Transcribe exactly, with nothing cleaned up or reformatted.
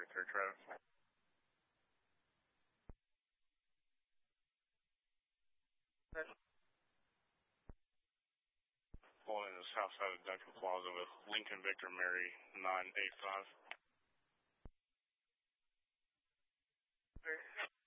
forty-third Road. Pulling in the south side of Duncan Plaza with Lincoln Victor Mary nine eight five.